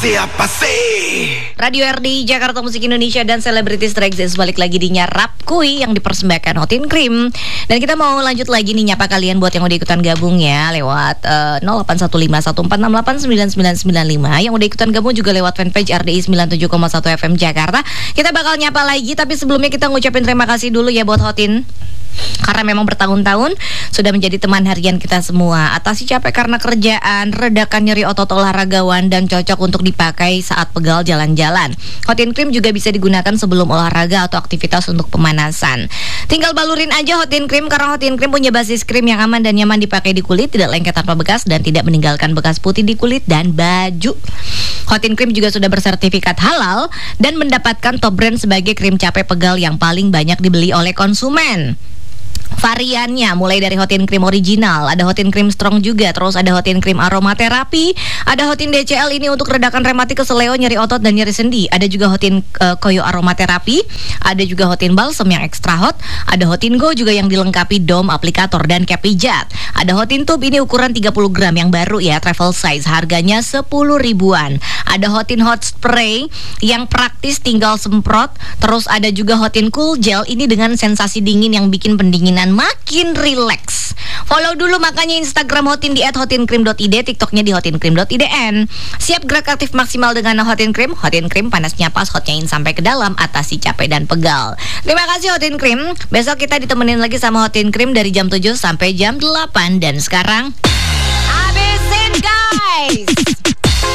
Siapa sih? Radio RDI Jakarta Musik Indonesia dan Celebrity Strikes balik lagi di Nyarap Kui yang dipersembahkan Hotin Cream. Dan kita mau lanjut lagi nih nyapa kalian buat yang udah ikutan gabung ya lewat 081514689995. Yang udah ikutan gabung juga lewat fanpage RDI 97,1 FM Jakarta. Kita bakal nyapa lagi, tapi sebelumnya kita ngucapin terima kasih dulu ya buat Hotin, karena memang bertahun-tahun sudah menjadi teman harian kita semua. Atasi capek karena kerjaan, redakan nyeri otot olahragawan, dan cocok untuk dipakai saat pegal jalan-jalan. Hotin Cream juga bisa digunakan sebelum olahraga atau aktivitas untuk pemanasan. Tinggal balurin aja Hotin Cream, karena Hotin Cream punya basis krim yang aman dan nyaman dipakai di kulit, tidak lengket tanpa bekas, dan tidak meninggalkan bekas putih di kulit dan baju. Hotin Cream juga sudah bersertifikat halal dan mendapatkan top brand sebagai krim capek pegal yang paling banyak dibeli oleh konsumen. Variannya mulai dari Hotin Cream original, ada Hotin Cream strong juga, terus ada Hotin Cream aromaterapi, ada Hotin DCL ini untuk redakan rematik, keseleo, nyeri otot dan nyeri sendi, ada juga Hotin koyo aromaterapi, ada juga Hotin balsam yang extra hot, ada Hotin Go juga yang dilengkapi dom, aplikator dan cap pijat, ada Hotin tube ini ukuran 30 gram yang baru ya, travel size, harganya 10 ribuan, ada Hotin hot spray yang praktis tinggal semprot, terus ada juga Hotin cool gel ini dengan sensasi dingin yang bikin pendinginan makin rileks. Follow dulu makanya Instagram Hotin di @hotincream.id, TikToknya di hotincream.idn. Siap gerak aktif maksimal dengan Hotin Cream. Hotin Cream panasnya pas, hotnya sampai ke dalam, atasi capek dan pegal. Terima kasih Hotin Cream. Besok kita ditemenin lagi sama Hotin Cream dari jam 7 sampai jam 8. Dan sekarang habisin guys.